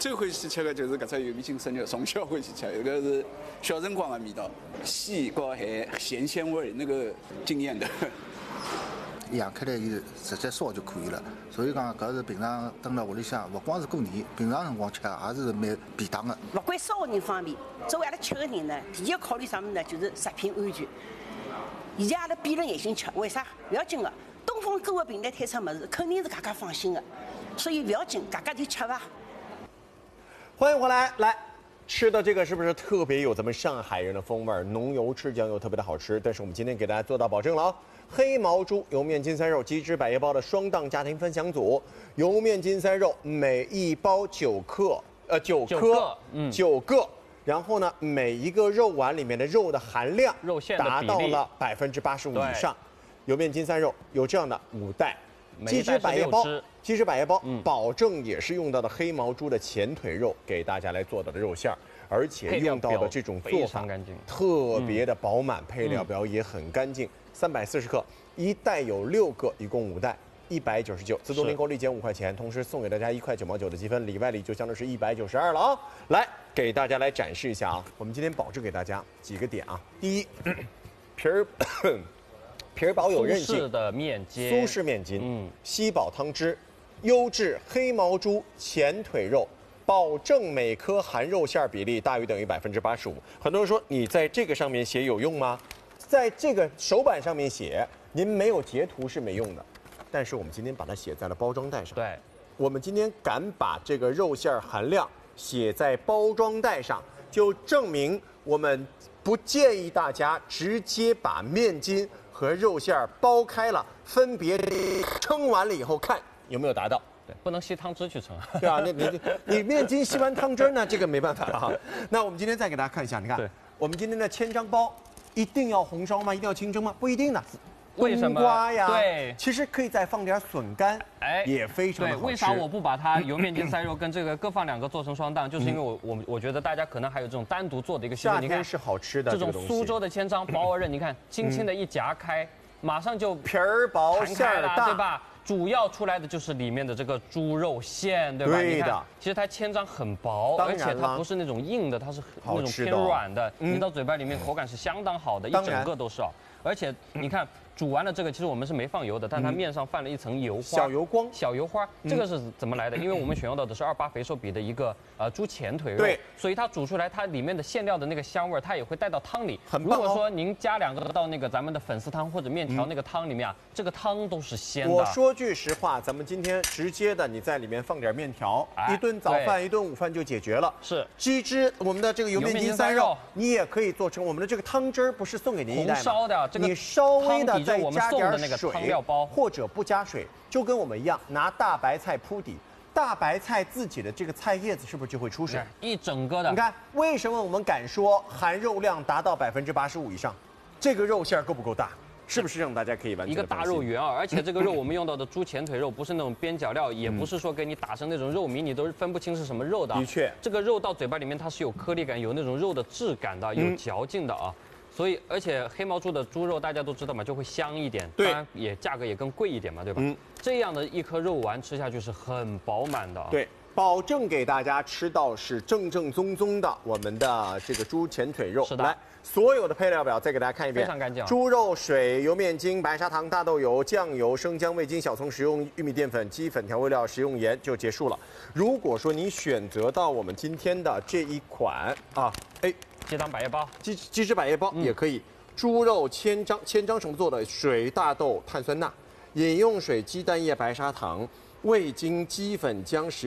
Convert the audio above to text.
最欢喜吃的就是搿只油面筋生肉，从小欢喜吃，这个是小辰光的味道，细和还咸鲜味那个惊艳的。 养开来以后直接烧就可以了，所以讲搿是平常蹲辣屋里向，勿光是过年，平常辰光吃也是蛮便当的。 勿管烧的人方面，作为阿拉吃的人呢，第一考虑啥物事呢？就是食品安全。现在阿拉闭着眼睛吃，为啥？勿要紧的，东风购物平台推出物事，肯定是大家放心的，所以勿要紧，大家就吃吧。 欢迎回来，来吃的这个是不是特别有咱们上海人的风味？浓油赤酱油特别的好吃。但是我们今天给大家做到保证了啊。黑毛猪油面筋三肉鸡汁百叶包的双档家庭分享组，油面筋三肉每一包9颗，9个，然后呢，每一个肉丸里面的肉的含量肉馅的达到比例了85%以上。油面筋三肉有这样的5袋， 鸡汁百叶包， 保证也是用到的黑毛猪的前腿肉给大家来做到的肉馅儿，而且用到的这种做法特别的饱满，配料表也很干净。340克，一袋有6个，一共5袋，199，自动零购立减5块钱，同时送给大家1块9毛9的积分，里外里就相当是192了啊！来给大家来展示一下啊，我们今天保证给大家几个点啊，第一，皮儿薄有韧性的面筋， 苏式面筋，吸饱汤汁，优质黑毛猪前腿肉，保证每颗含肉馅比例大于等于85%。很多人说你在这个上面写有用吗？在这个手板上面写，您没有截图是没用的。但是我们今天把它写在了包装袋上。 对， 我们今天敢把这个肉馅含量写在包装袋上，就证明我们不建议大家直接把面筋和肉馅剥开了，分别称完了以后看有没有达到。 对，不能吸汤汁去称。 对啊，你面筋吸完汤汁呢，这个没办法了哈。那我们今天再给大家看一下，你看，我们今天的千张包一定要红烧吗？一定要清蒸吗？不一定的。 为什么？ 冬瓜呀， 对， 其实可以再放点笋干，也非常的好吃。 对，为啥我不把它油面筋三肉跟这个各放2个做成双档？就是因为我觉得大家可能还有这种单独做的一个习惯。 夏天是好吃的， 这种苏州的千张薄而韧，你看轻轻的一夹开，马上就皮儿薄馅儿大， 对吧？主要出来的就是里面的这个猪肉馅，对吧？ 对的。 其实它千张很薄，而且它不是那种硬的，它是那种偏软的，你到嘴巴里面口感是相当好的，一整个都是啊。而且你看煮完了这个，其实我们是没放油的，但它面上泛了一层油花，小油花，这个是怎么来的？因为我们选用到的是28肥瘦比的一个猪前腿肉，对，所以它煮出来，它里面的馅料的那个香味，它也会带到汤里。 很棒哦。 如果说您加2个到那个咱们的粉丝汤或者面条那个汤里面啊，这个汤都是鲜的。 我说句实话，咱们今天直接的，你在里面放点面条，一顿早饭、一顿午饭就解决了。 是鸡汁，我们的这个油面筋三肉，你也可以做成我们的这个汤汁儿，不是送给您一袋吗？ 红烧的， 你稍微的再加点水， 或者不加水，就跟我们一样，拿大白菜铺底。大白菜自己的这个菜叶子是不是就会出水？ 一整个的。 你看，为什么我们敢说含肉量达到85%以上？这个肉馅够不够大？是不是让大家可以完全一个大肉圆啊？而且这个肉我们用到的猪前腿肉不是那种边角料，也不是说给你打成那种肉糜，你都分不清是什么肉的。 的确， 这个肉到嘴巴里面它是有颗粒感，有那种肉的质感的，有嚼劲的啊。所以，而且黑毛猪的猪肉大家都知道嘛，就会香一点，当然也价格也更贵一点嘛，对吧？这样的一颗肉丸吃下去是很饱满的。 对，保证给大家吃到是正正宗宗的我们的这个猪前腿肉。 是的， 来，所有的配料表再给大家看一遍， 非常干净。 猪肉、水、油面筋、白砂糖、大豆油、酱油、生姜、味精、小葱，食用玉米淀粉、鸡粉、调味料，食用盐就结束了。如果说你选择到我们今天的这一款啊， 鸡汤百叶包， 鸡汁百叶包也可以。猪肉千张什么做的？水、大豆、碳酸钠、饮用水、鸡蛋液、白砂糖、味精、鸡粉、姜、食